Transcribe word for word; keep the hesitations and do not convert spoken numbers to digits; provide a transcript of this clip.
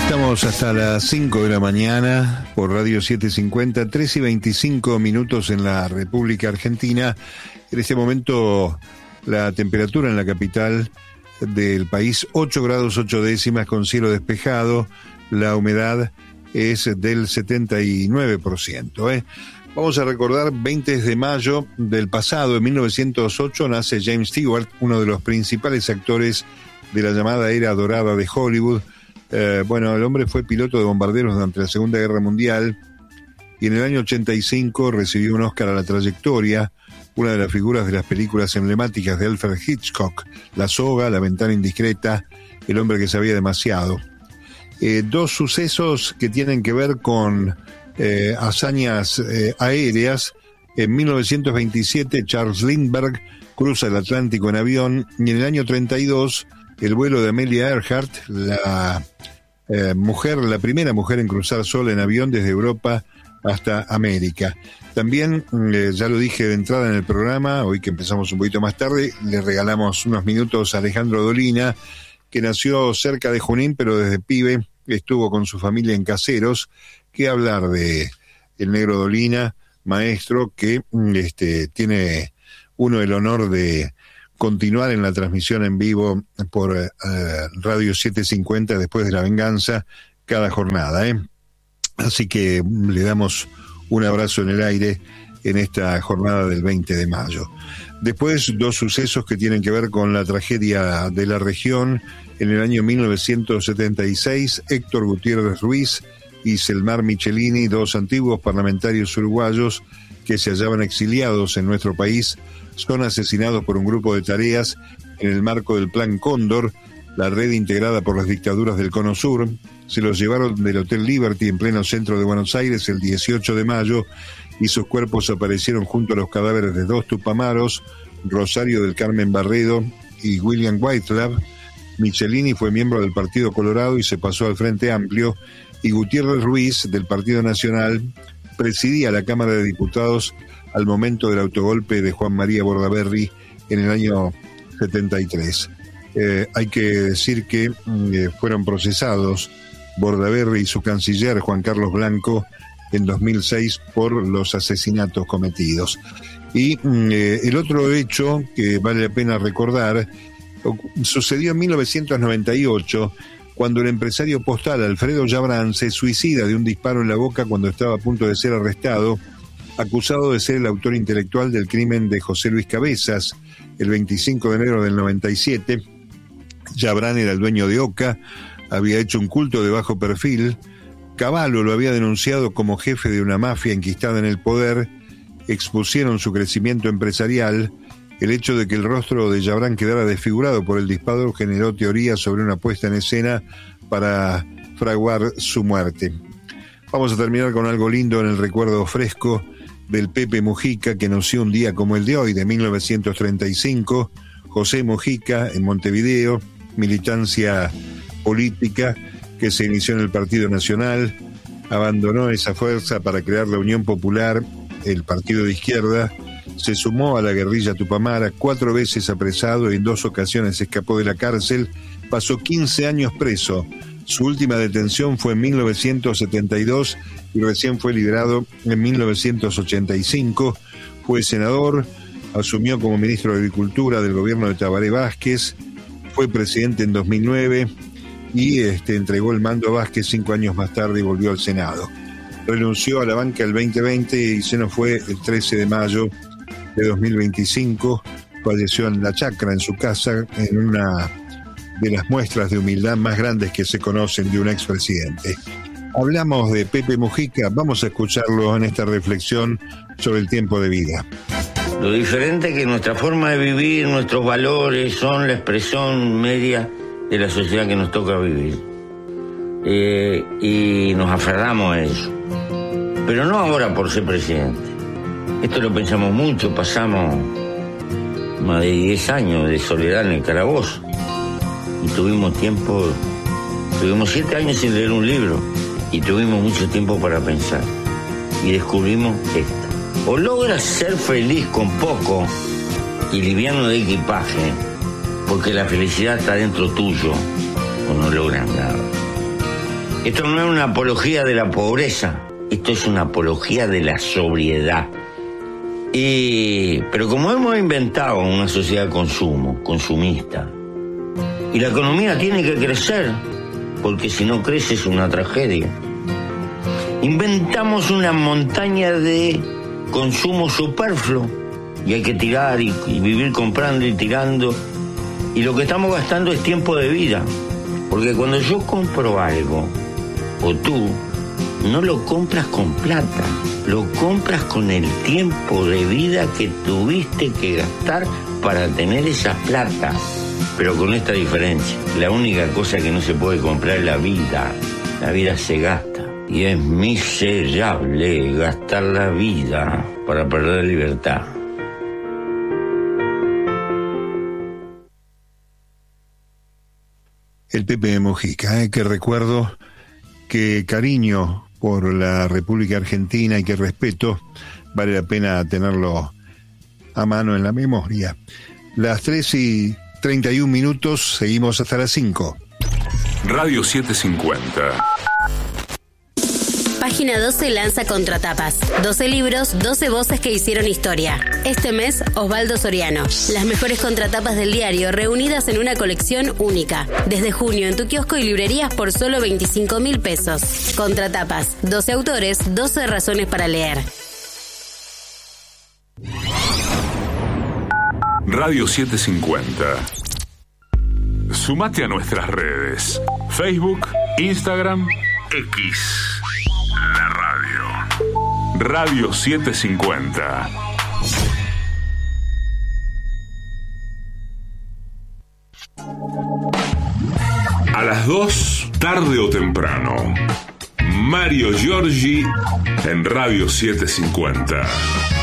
Estamos hasta las cinco de la mañana por Radio setecientos cincuenta, tres y veinticinco minutos en la República Argentina. En este momento la temperatura en la capital del país, ocho grados ocho décimas con cielo despejado. La humedad es del setenta y nueve por ciento. ¿eh? Vamos a recordar veinte de mayo del pasado, en mil novecientos ocho, nace James Stewart, uno de los principales actores de la llamada era dorada de Hollywood. Eh, bueno, el hombre fue piloto de bombarderos durante la Segunda Guerra Mundial y en el año ochenta y cinco recibió un Oscar a la trayectoria, una de las figuras de las películas emblemáticas de Alfred Hitchcock, La soga, La ventana indiscreta, El hombre que sabía demasiado. Eh, dos sucesos que tienen que ver con eh, hazañas eh, aéreas. En mil novecientos veintisiete, Charles Lindbergh cruza el Atlántico en avión y en el año treinta y dos, el vuelo de Amelia Earhart, la eh, mujer, la primera mujer en cruzar sola en avión desde Europa hasta América. También, eh, ya lo dije de entrada en el programa, hoy que empezamos un poquito más tarde, le regalamos unos minutos a Alejandro Dolina, que nació cerca de Junín, pero desde pibe estuvo con su familia en Caseros. ¿Qué hablar de el negro Dolina, maestro, que este, tiene uno el honor de continuar en la transmisión en vivo por uh, Radio setecientos cincuenta después de La Venganza cada jornada, ¿eh? Así que le damos un abrazo en el aire en esta jornada del veinte de mayo. Después, dos sucesos que tienen que ver con la tragedia de la región. En el año mil novecientos setenta y seis, Héctor Gutiérrez Ruiz y Selmar Michelini, dos antiguos parlamentarios uruguayos que se hallaban exiliados en nuestro país, son asesinados por un grupo de tareas en el marco del Plan Cóndor, la red integrada por las dictaduras del Cono Sur. Se los llevaron del Hotel Liberty en pleno centro de Buenos Aires el dieciocho de mayo y sus cuerpos aparecieron junto a los cadáveres de dos tupamaros, Rosario del Carmen Barredo y William Whitelab. Michelini fue miembro del Partido Colorado y se pasó al Frente Amplio, y Gutiérrez Ruiz, del Partido Nacional, presidía la Cámara de Diputados al momento del autogolpe de Juan María Bordaberry en el año setenta y tres. Eh, hay que decir que eh, fueron procesados Bordaberry y su canciller Juan Carlos Blanco en dos mil seis por los asesinatos cometidos. Y eh, el otro hecho que vale la pena recordar sucedió en mil novecientos noventa y ocho, cuando el empresario postal Alfredo Yabrán se suicida de un disparo en la boca cuando estaba a punto de ser arrestado, acusado de ser el autor intelectual del crimen de José Luis Cabezas. El veinticinco de enero del noventa y siete, Yabrán era el dueño de Oca, había hecho un culto de bajo perfil. Cavallo lo había denunciado como jefe de una mafia enquistada en el poder. Expusieron su crecimiento empresarial. El hecho de que el rostro de Yabrán quedara desfigurado por el disparo generó teorías sobre una puesta en escena para fraguar su muerte. Vamos a terminar con algo lindo en el recuerdo fresco del Pepe Mujica, que nació un día como el de hoy, de mil novecientos treinta y cinco. José Mujica, en Montevideo, militancia política que se inició en el Partido Nacional, abandonó esa fuerza para crear la Unión Popular, el partido de izquierda, se sumó a la guerrilla tupamara, cuatro veces apresado y en dos ocasiones escapó de la cárcel, pasó quince años preso. Su última detención fue en mil novecientos setenta y dos y recién fue liberado en mil novecientos ochenta y cinco. Fue senador, asumió como ministro de Agricultura del gobierno de Tabaré Vázquez, fue presidente en dos mil nueve y este, entregó el mando a Vázquez cinco años más tarde y volvió al Senado. Renunció a la banca el veinte veinte y se nos fue el trece de mayo de dos mil veinticinco. Falleció en La Chacra, en su casa, en una de las muestras de humildad más grandes que se conocen de un expresidente. Hablamos de Pepe Mujica, vamos a escucharlo en esta reflexión sobre el tiempo de vida. Lo diferente es que nuestra forma de vivir, nuestros valores, son la expresión media de la sociedad que nos toca vivir. Eh, y nos aferramos a eso. Pero no ahora por ser presidente. Esto lo pensamos mucho, pasamos más de diez años de soledad en el calabozo. Y tuvimos tiempo, tuvimos siete años sin leer un libro. Y tuvimos mucho tiempo para pensar. Y descubrimos esta. O logras ser feliz con poco y liviano de equipaje, porque la felicidad está dentro tuyo, o no logras nada. Esto no es una apología de la pobreza, esto es una apología de la sobriedad. Y, pero como hemos inventado una sociedad de consumo, consumista, y la economía tiene que crecer, porque si no crece es una tragedia, inventamos una montaña de consumo superfluo, y hay que tirar y, y vivir comprando y tirando, y lo que estamos gastando es tiempo de vida, porque cuando yo compro algo, o tú, no lo compras con plata, lo compras con el tiempo de vida que tuviste que gastar para tener esa plata. Pero con esta diferencia, la única cosa que no se puede comprar es la vida. La vida se gasta. Y es miserable gastar la vida para perder libertad. El Pepe Mujica, ¿eh? Que recuerdo, que cariño por la República Argentina y que respeto, vale la pena tenerlo a mano en la memoria. Las tres y treinta y un minutos, seguimos hasta las cinco. Radio setecientos cincuenta. Página doce lanza Contratapas. doce libros, doce voces que hicieron historia. Este mes, Osvaldo Soriano. Las mejores contratapas del diario reunidas en una colección única. Desde junio en tu kiosco y librerías por solo veinticinco mil pesos. Contratapas. doce autores, doce razones para leer. Radio setecientos cincuenta. Sumate a nuestras redes. Facebook, Instagram, X. La radio. Radio setecientos cincuenta. A las dos, tarde o temprano. Mario Giorgi en Radio setecientos cincuenta.